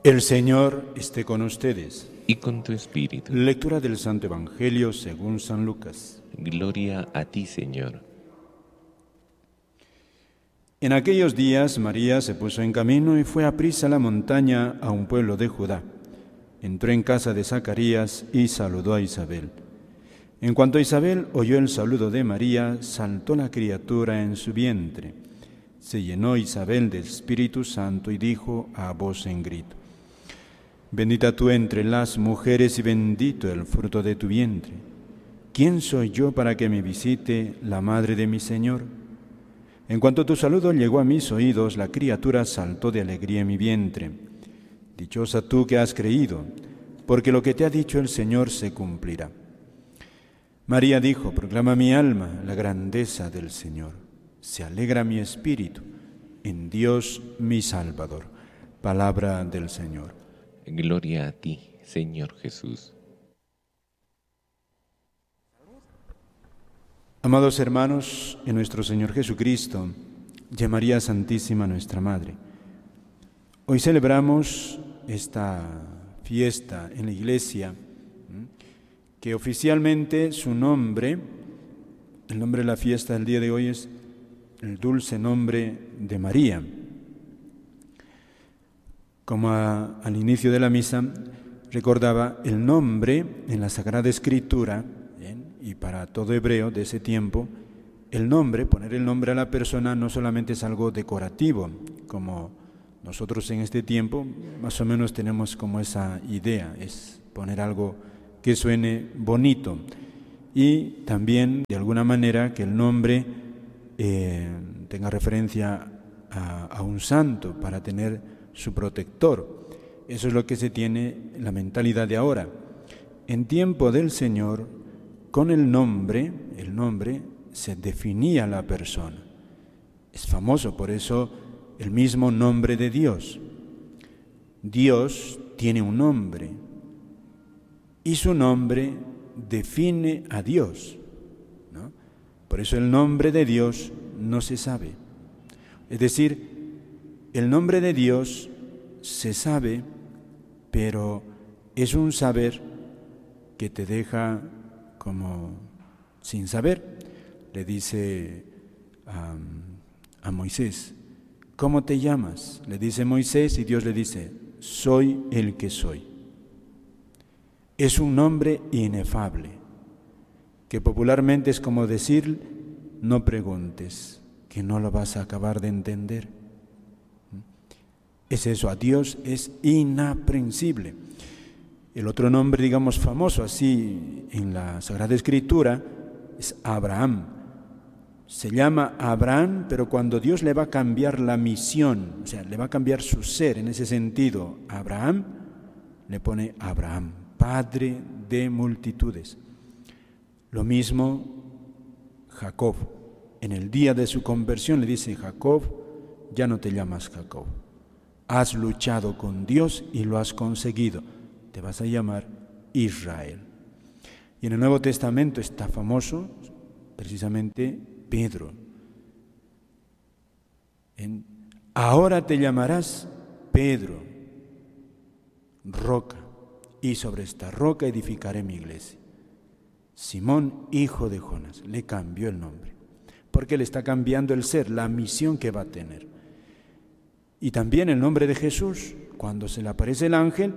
El Señor esté con ustedes. Y con tu espíritu. Lectura del Santo Evangelio según San Lucas. Gloria a ti, Señor. En aquellos días María se puso en camino y fue aprisa a la montaña a un pueblo de Judá. Entró en casa de Zacarías y saludó a Isabel. En cuanto Isabel oyó el saludo de María, saltó la criatura en su vientre. Se llenó Isabel del Espíritu Santo y dijo a voz en grito: Bendita tú entre las mujeres y bendito el fruto de tu vientre. ¿Quién soy yo para que me visite la madre de mi Señor? En cuanto tu saludo llegó a mis oídos, la criatura saltó de alegría en mi vientre. Dichosa tú que has creído, porque lo que te ha dicho el Señor se cumplirá. María dijo: proclama mi alma la grandeza del Señor. Se alegra mi espíritu en Dios mi Salvador. Palabra del Señor. Gloria a ti, Señor Jesús. Amados hermanos, en nuestro Señor Jesucristo y a María Santísima nuestra Madre, hoy celebramos esta fiesta en la Iglesia, que oficialmente su nombre, el nombre de la fiesta del día de hoy es el dulce nombre de María. Como al inicio de la misa recordaba, el nombre en la Sagrada Escritura, y para todo hebreo de ese tiempo, el nombre, poner el nombre a la persona no solamente es algo decorativo, como nosotros en este tiempo más o menos tenemos como esa idea, es poner algo que suene bonito, y también de alguna manera que el nombre tenga referencia a un santo para tener su protector. Eso es lo que se tiene en la mentalidad de ahora. En tiempo del Señor, con el nombre se definía la persona. Es famoso por eso el mismo nombre de Dios. Dios tiene un nombre y su nombre define a Dios, ¿no? Por eso el nombre de Dios no se sabe. Es decir, el nombre de Dios se sabe, pero es un saber que te deja como sin saber. Le dice a Moisés: ¿cómo te llamas? Le dice Moisés y Dios le dice: soy el que soy. Es un nombre inefable, que popularmente es como decir: no preguntes, que no lo vas a acabar de entender. Es eso, a Dios es inaprensible. El otro nombre, digamos, famoso así en la Sagrada Escritura es Abraham. Se llama Abraham, pero cuando Dios le va a cambiar la misión, o sea, le va a cambiar su ser en ese sentido, Abraham, le pone Abraham, padre de multitudes. Lo mismo Jacob. En el día de su conversión le dice: Jacob, ya no te llamas Jacob. Has luchado con Dios y lo has conseguido. Te vas a llamar Israel. Y en el Nuevo Testamento está famoso precisamente Pedro. Ahora te llamarás Pedro, roca, y sobre esta roca edificaré mi iglesia. Simón, hijo de Jonás, le cambió el nombre, porque le está cambiando el ser, la misión que va a tener. Y también el nombre de Jesús, cuando se le aparece el ángel,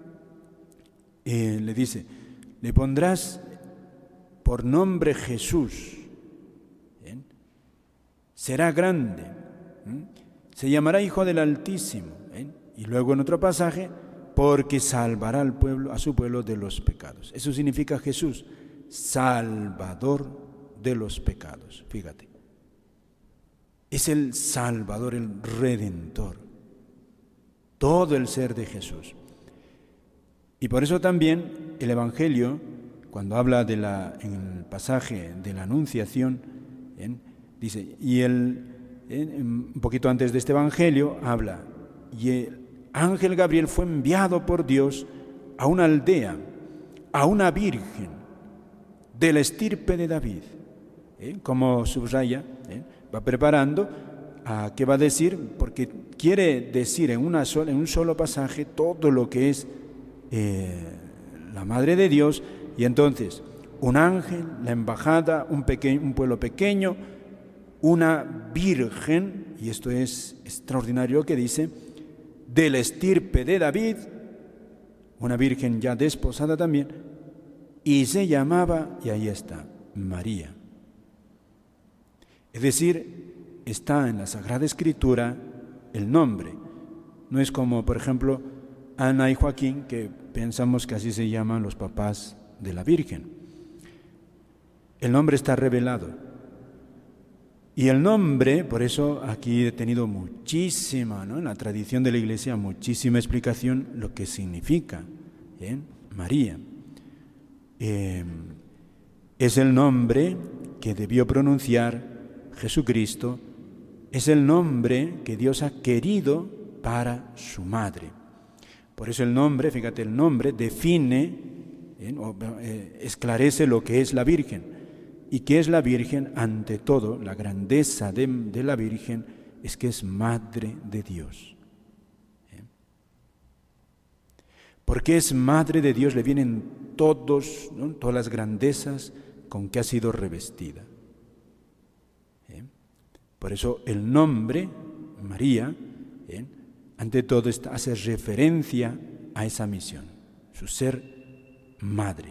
le dice: le pondrás por nombre Jesús. ¿Bien? Será grande. Se llamará Hijo del Altísimo. ¿Bien? Y luego en otro pasaje: porque salvará al pueblo, a su pueblo de los pecados. Eso significa Jesús, Salvador de los pecados. Fíjate. Es el Salvador, el Redentor, todo el ser de Jesús. Y por eso también el Evangelio, cuando habla en el pasaje de la Anunciación, dice, un poquito antes de este Evangelio, habla: y el ángel Gabriel fue enviado por Dios a una aldea, a una virgen de la estirpe de David. Como subraya, va preparando a qué va a decir, porque quiere decir en un solo pasaje todo lo que es la Madre de Dios, y entonces un ángel, la embajada, un pueblo pequeño, una virgen, y esto es extraordinario que dice, del estirpe de David, una virgen ya desposada también, y se llamaba, y ahí está, María. Es decir, está en la Sagrada Escritura el nombre. No es como, por ejemplo, Ana y Joaquín, que pensamos que así se llaman los papás de la Virgen. El nombre está revelado. Y el nombre, por eso aquí he tenido muchísima, ¿no?, en la tradición de la Iglesia, muchísima explicación lo que significa, María. Es el nombre que debió pronunciar Jesucristo, es el nombre que Dios ha querido para su madre. Por eso el nombre, fíjate, el nombre define, esclarece lo que es la Virgen. ¿Y qué es la Virgen? Ante todo, la grandeza de la Virgen es que es Madre de Dios. Porque es Madre de Dios, le vienen todas las grandezas con que ha sido revestida. Por eso el nombre, María, ante todo hace referencia a esa misión, su ser madre.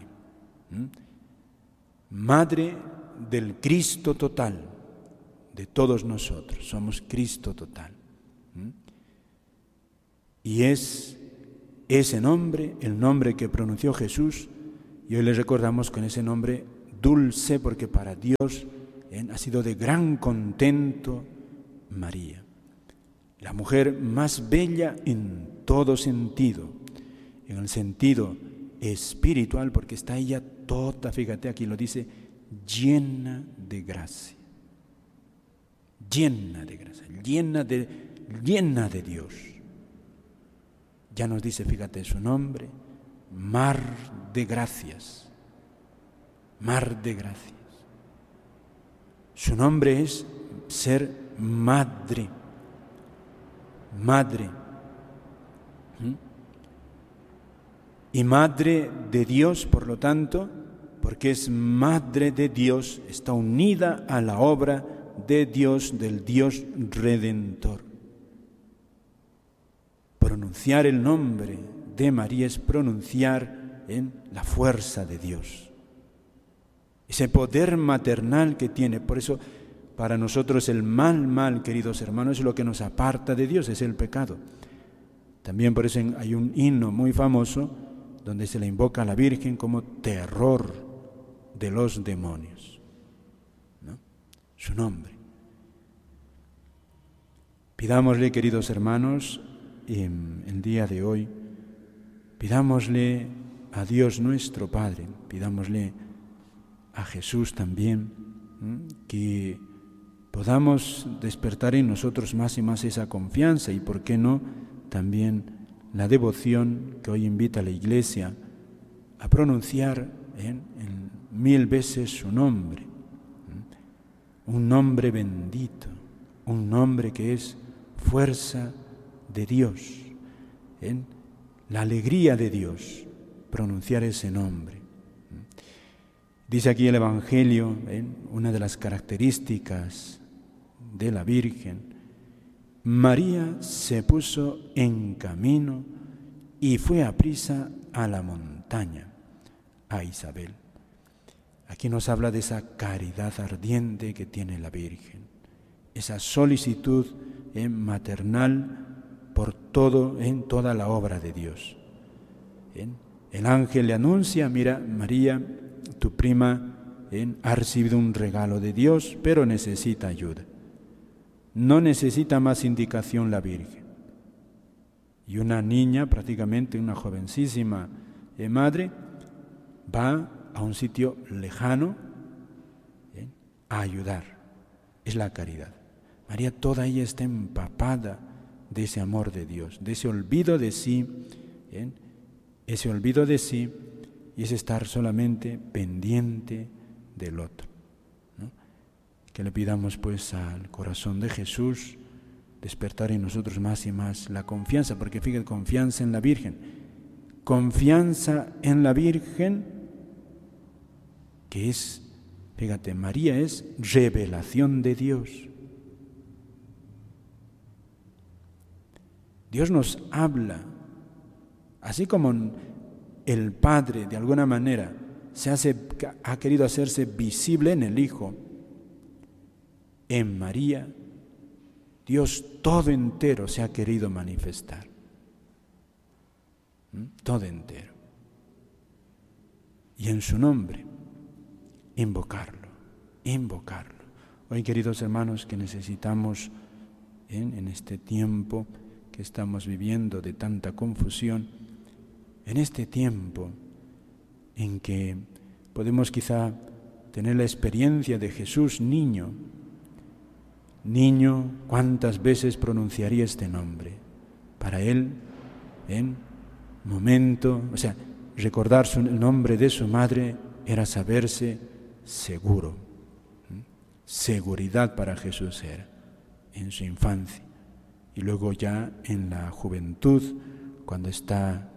Madre del Cristo total, de todos nosotros, somos Cristo total. Y es ese nombre, el nombre que pronunció Jesús, y hoy le recordamos con ese nombre dulce, porque para Dios ha sido de gran contento María, la mujer más bella en todo sentido, en el sentido espiritual, porque está ella toda, fíjate, aquí lo dice, llena de gracia, llena de Dios. Ya nos dice, fíjate, su nombre, mar de gracias, mar de gracias. Su nombre es ser madre, madre. Y madre de Dios, por lo tanto, porque es madre de Dios, está unida a la obra de Dios, del Dios Redentor. Pronunciar el nombre de María es pronunciar en la fuerza de Dios. Ese poder maternal que tiene. Por eso, para nosotros el mal, queridos hermanos, es lo que nos aparta de Dios, es el pecado. También por eso hay un himno muy famoso donde se le invoca a la Virgen como terror de los demonios, ¿no? Su nombre. Pidámosle, queridos hermanos, el día de hoy, pidámosle a Dios nuestro Padre, pidámosle a Jesús también, que podamos despertar en nosotros más y más esa confianza y, ¿por qué no?, también la devoción que hoy invita a la Iglesia a pronunciar en 1000 veces su nombre, un nombre bendito, un nombre que es fuerza de Dios, la alegría de Dios, pronunciar ese nombre. Dice aquí el Evangelio, una de las características de la Virgen: María se puso en camino y fue aprisa a la montaña, a Isabel. Aquí nos habla de esa caridad ardiente que tiene la Virgen, esa solicitud maternal por todo, en toda la obra de Dios. El ángel le anuncia: mira, María, tu prima ha recibido un regalo de Dios, pero necesita ayuda. No necesita más indicación la Virgen. Y una niña, prácticamente una jovencísima madre, va a un sitio lejano a ayudar. Es la caridad. María, toda ella está empapada de ese amor de Dios, de ese olvido de sí, ese olvido de sí, y es estar solamente pendiente del otro, ¿no? Que le pidamos pues al corazón de Jesús despertar en nosotros más y más la confianza, porque fíjate, confianza en la Virgen. Confianza en la Virgen, que es, fíjate, María es revelación de Dios. Dios nos habla, así como el Padre de alguna manera ha querido hacerse visible en el Hijo, en María, Dios todo entero se ha querido manifestar. Todo entero. Y en su nombre, invocarlo. Hoy, queridos hermanos, que necesitamos en este tiempo que estamos viviendo de tanta confusión, en este tiempo en que podemos quizá tener la experiencia de Jesús niño, ¿cuántas veces pronunciaría este nombre? Para él, recordar el nombre de su madre era saberse seguro. Seguridad para Jesús era en su infancia. Y luego ya en la juventud, cuando está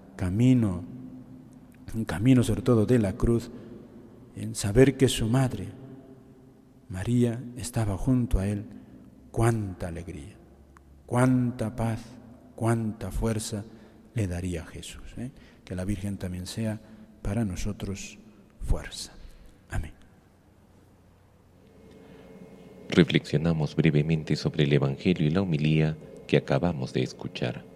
en camino sobre todo de la cruz, en saber que su madre, María, estaba junto a él, cuánta alegría, cuánta paz, cuánta fuerza le daría a Jesús. Que la Virgen también sea para nosotros fuerza. Amén. Reflexionamos brevemente sobre el Evangelio y la homilía que acabamos de escuchar.